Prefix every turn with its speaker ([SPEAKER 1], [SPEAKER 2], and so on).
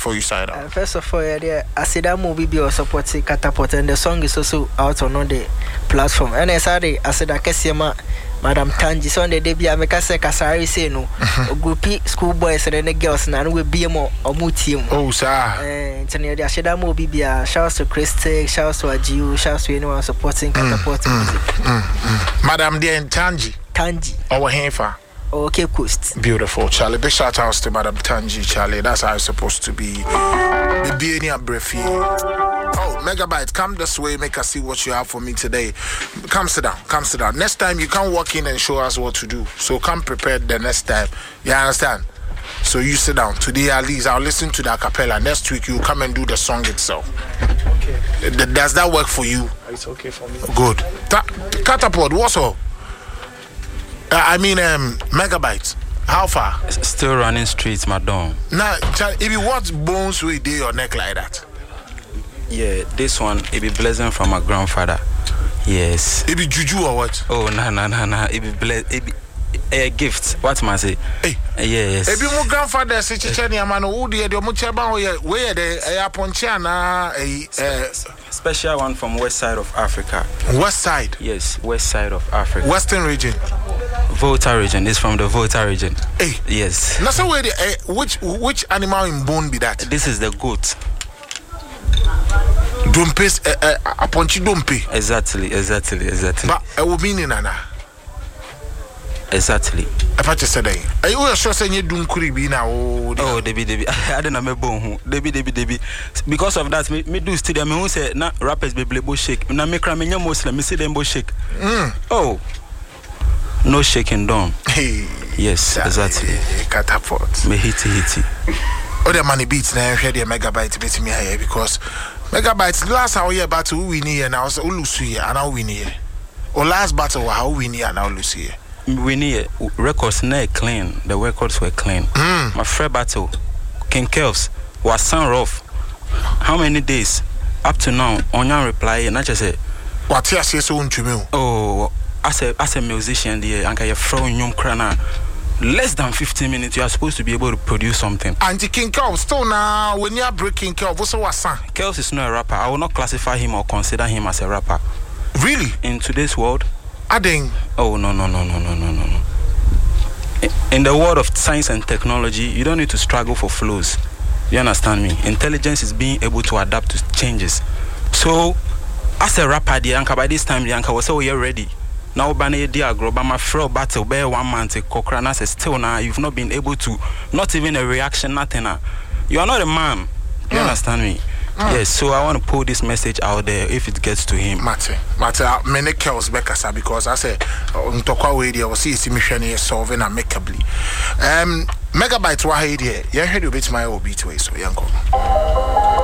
[SPEAKER 1] before you sign out?
[SPEAKER 2] First of all, yeah, I see that movie be supporting Catapult, and the song is also out on the platform. And I said I can see Madam Tanji, so on the debut, I make a say Kasari say no, groupie schoolboys and the girls, and we be more or mutim.
[SPEAKER 1] Oh, sir.
[SPEAKER 2] And I said that movie be a shout to Christy, shout to Ajiu, shout to anyone supporting Catapult music.
[SPEAKER 1] Madam dear Tanji. Our Henfa.
[SPEAKER 2] Oh, Cape Coast.
[SPEAKER 1] Beautiful, Charlie. Big shout outs to Madam Tanji, Charlie. That's how it's supposed to be. The beanie and breathy. Oh, Megabyte, come this way. Make us see what you have for me today. Come sit down. Next time you can't walk in and show us what to do. So come prepared the next time. You understand? So you sit down. Today at least I'll listen to the acapella. Next week you come and do the song itself. Okay. Does that work for you?
[SPEAKER 3] It's okay for me.
[SPEAKER 1] Good. Catapult, what's up? Megabytes. How far?
[SPEAKER 4] Still running streets, madam.
[SPEAKER 1] Now, if you watch bones with your neck like that.
[SPEAKER 4] Yeah, this one it be blessing from my grandfather. Yes.
[SPEAKER 1] It be juju or what?
[SPEAKER 4] Oh no. It be it be a gift. What must I say?
[SPEAKER 1] Hey.
[SPEAKER 4] Yes.
[SPEAKER 1] If your grandfather say chicheni amano udi the mucheba where the aponchana
[SPEAKER 4] special one from west side of Africa.
[SPEAKER 1] West side?
[SPEAKER 4] Yes, west side of Africa.
[SPEAKER 1] Western region.
[SPEAKER 4] Volta region is from the Volta region.
[SPEAKER 1] Hey.
[SPEAKER 4] Yes.
[SPEAKER 1] Now so where the which animal in bone be that?
[SPEAKER 4] This is the goat.
[SPEAKER 1] Dumpes a ponchi dumpe.
[SPEAKER 4] Exactly.
[SPEAKER 1] But I will mean in Anna.
[SPEAKER 4] Exactly.
[SPEAKER 1] I thought you said that. Are you sure saying you don't be now?
[SPEAKER 4] Oh, Debbie. I don't know bone. Debbie. Because of that, me do studio. Me who say na rappers be blebo shake. Na me cry me Muslim. Me see them bo shake. Oh, no shaking down.
[SPEAKER 1] Hey.
[SPEAKER 4] Yes, exactly.
[SPEAKER 1] Catapult.
[SPEAKER 4] Me hitty.
[SPEAKER 1] Other money beats now. Share the Megabyte beat me here because Megabytes last how year battle we win here now. So lose here and now win here. Or last battle how win here and now lose here.
[SPEAKER 4] We need records not clean. The records were clean. My friend battle, King Kelvs, was sound rough. How many days? Up to now, on your reply, and I just say,
[SPEAKER 1] what you say so to me?
[SPEAKER 4] Oh, as a musician, the anchor your throwing young crana. Less than 15 minutes, you are supposed to be able to produce something.
[SPEAKER 1] And King Kelvs, still now, when you are breaking Kelvs, what's what son?
[SPEAKER 4] Kelvs is not a rapper. I will not classify him or consider him as a rapper.
[SPEAKER 1] Really?
[SPEAKER 4] In today's world?
[SPEAKER 1] Adding.
[SPEAKER 4] Oh, no. In the world of science and technology, you don't need to struggle for flows. You understand me? Intelligence is being able to adapt to changes. So, as a rapper, the anchor by this time, the anchor was so you're ready. Now, Bane Diagro, but my fraud battle, bear 1 month, Cochrane says still now, you've not been able to, not even a reaction, nothing. You are not a man. You understand me? Yes, so I want to put this message out there if it gets to him.
[SPEAKER 1] Mate, many kills Bekasa because I say, Ntokwa radio, see, mission solving amicably. Megabyte, why here? You heard you bit my old beat way, so young.